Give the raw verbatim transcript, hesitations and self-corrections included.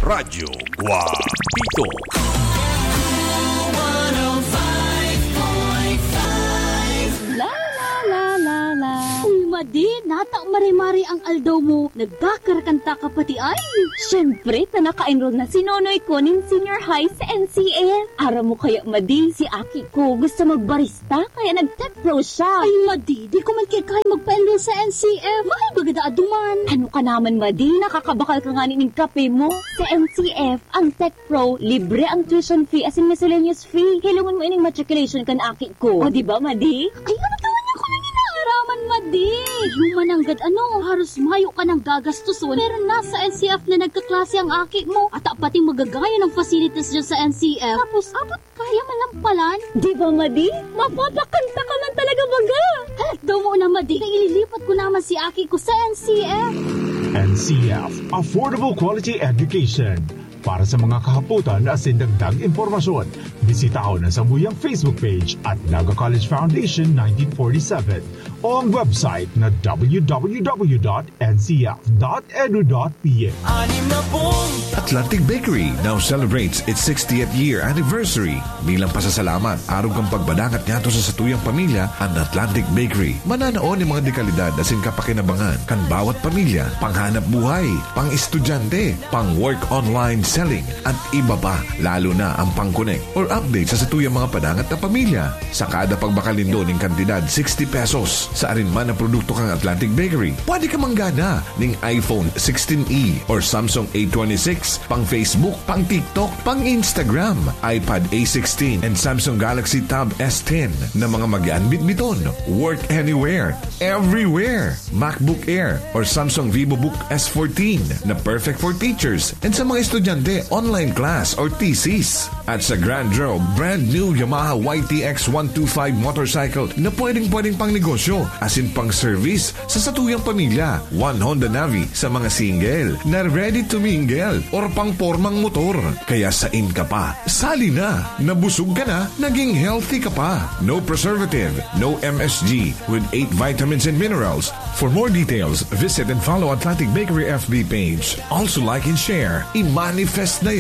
Radyo Guapito. Madi, nata mari-mari ang aldaw mo. Nagkakarakanta ka pati ay. Siyempre, ta naka-enroll na si Nonoy ko ning senior high sa N C F. Ara mo kaya, Madi, si Aki ko gusto magbarista, kaya nag-tech pro siya. Ay, Madi, di ko man kaya kaya magpa-enroll sa N C F. Mahal bagada aduman. Ano ka naman, Madi? Nakakabakal ka nga ning kape mo. Sa N C F, ang tech pro, libre ang tuition fee as in miscellaneous fee. Hilungan mo ining matriculation kan Aki ko. O, di ba, Madi? Ay, ano taon niya ko nang inaaraman, Madi? Humananggad ano, haros mayo ka ng gagastuson. Pero nasa N C F na nagkaklase ang Aki mo. At pating magagaya ng facilities dyan sa N C F. Tapos, abot kaya malampalan. Di ba, Madi? Mapapakanta ka lang talaga baga. Halat daw mo na, Madi. Kaya ililipat ko naman si Aki ko sa N C F. N C F, Affordable Quality Education. Para sa mga kahaputan at sindagdag impormasyon, bisita ko na sa muyang Facebook page at Naga College Foundation nineteen forty-seven o ang website na w w w dot n c f dot e d u dot p h. Atlantic Bakery now celebrates its sixtieth year anniversary. Bilang pasasalamat, araw kang pagbadangat nga to sa satuyang pamilya, ang Atlantic Bakery. Mananaon ng mga dekalidad asin kapakinabangan kan bawat pamilya, panghanap buhay, pang-estudyante, pang-work online selling, at iba pa, lalo na ang pang-connect or update sa satuyang mga padangat na pamilya. Sa kada pagbakalindo ng kantidad sixty pesos sa arinman na produkto kang Atlantic Bakery, pwede ka manggana ng iPhone sixteen e or Samsung A twenty-six, pang Facebook, pang TikTok, pang Instagram, iPad A sixteen and Samsung Galaxy Tab S ten na mga mag-ian bitbiton. Work anywhere, everywhere. MacBook Air or Samsung VivoBook S fourteen na perfect for teachers and sa mga estudyante, online class or thesis. At sa Grand Draw, brand new Yamaha Y T X one twenty-five motorcycle na pwedeng-pwedeng pang negosyo as in pang service sa satuyang pamilya. One Honda Navi sa mga single na ready to mingle or pang pormang motor. Kaya sain ka pa, sali na, nabusog ka na, naging healthy ka pa. No preservative, no M S G with eight vitamins and minerals. For more details, visit and follow Atlantic Bakery F B page. Also like and share. I-manifest na